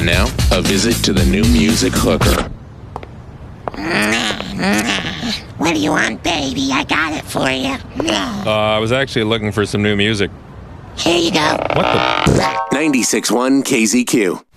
And now, a visit to the new music hooker. What do you want, baby? I got it for you. I was actually looking for some new music. Here you go. What the? 96.1 KZQ.